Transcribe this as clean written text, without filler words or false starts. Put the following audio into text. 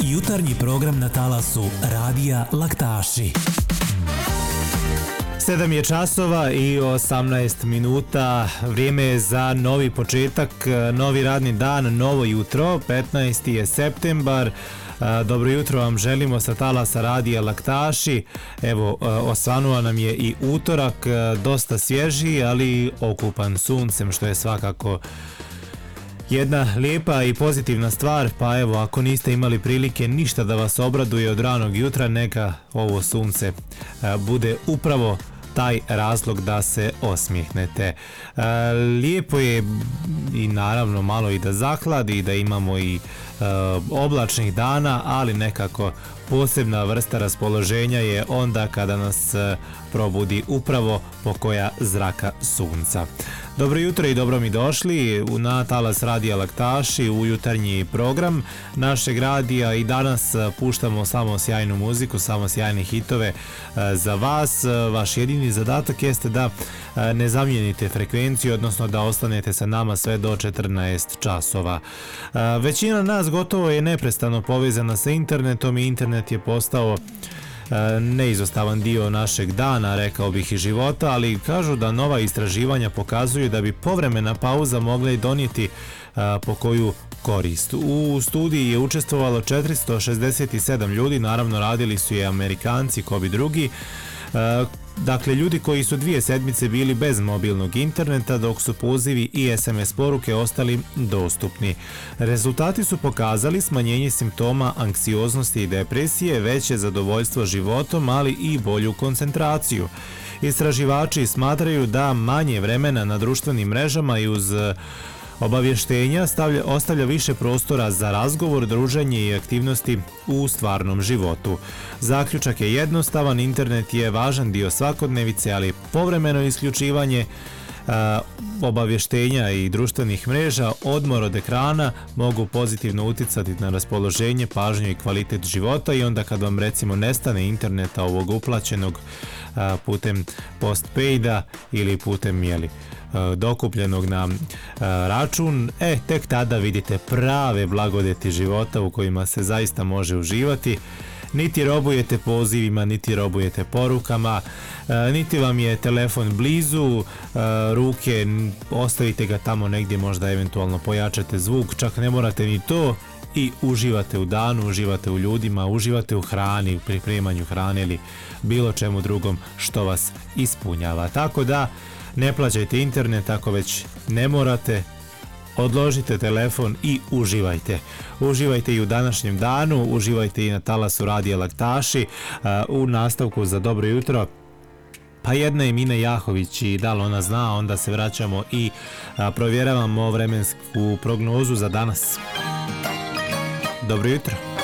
Jutarnji program na talasu Radija Laktaši. 7 je časova i 18 minuta. Vrijeme je za novi početak, novi radni dan, novo jutro. 15. je septembar. Dobro jutro vam želimo sa talasa Radija Laktaši. Evo, osvanuo nam je i utorak, dosta svježi, ali okupan suncem, što je svakako jedna lijepa i pozitivna stvar. Pa evo, ako niste imali prilike ništa da vas obraduje od ranog jutra, neka ovo sunce bude upravo taj razlog da se osmijehnete. Lijepo je i naravno malo i da zahladi, da imamo i oblačnih dana, ali nekako posebna vrsta raspoloženja je onda kada nas probudi upravo pokoja zraka sunca. Dobro jutro i dobro mi došli na talas Radija Laktaši, u jutarnji program našeg radija, i danas puštamo samo sjajnu muziku, samo sjajne hitove za vas. Vaš jedini zadatak jeste da ne zamijenite frekvenciju, odnosno da ostanete sa nama sve do 14 časova. Većina nas gotovo je neprestano povezana sa internetom i internet je postao neizostavan dio našeg dana, rekao bih i života, ali kažu da nova istraživanja pokazuju da bi povremena pauza mogla i donijeti pokoju korist. U studiji je učestvovalo 467 ljudi, naravno radili su je Amerikanci, ko bi drugi. Dakle, ljudi koji su 2 sedmice bili bez mobilnog interneta, dok su pozivi i SMS poruke ostali dostupni. Rezultati su pokazali smanjenje simptoma anksioznosti i depresije, veće zadovoljstvo životom, ali i bolju koncentraciju. Istraživači smatraju da manje vremena na društvenim mrežama i uz obavještenja ostavlja više prostora za razgovor, druženje i aktivnosti u stvarnom životu. Zaključak je jednostavan, internet je važan dio svakodnevice, ali povremeno isključivanje obavještenja i društvenih mreža, odmor od ekrana mogu pozitivno utjecati na raspoloženje, pažnju i kvalitet života. I onda kad vam recimo nestane interneta ovog uplaćenog putem postpaida ili putem dokupljenog na račun, tek tada vidite prave blagodeti života u kojima se zaista može uživati. Niti robujete pozivima, niti robujete porukama, niti vam je telefon blizu ruke, ostavite ga tamo negdje, možda eventualno pojačate zvuk, čak ne morate ni to, i uživate u danu, uživate u ljudima, uživate u hrani, u pripremanju hrane ili bilo čemu drugom što vas ispunjava. Tako da ne plaćajte internet ako već ne morate, odložite telefon i uživajte. Uživajte i u današnjem danu, uživajte i na talasu Radija Laktaši. U nastavku za dobro jutro pa jedna je Mina Jahović, i da li ona zna, onda se vraćamo i provjeravamo vremensku prognozu za danas. Dobro jutro.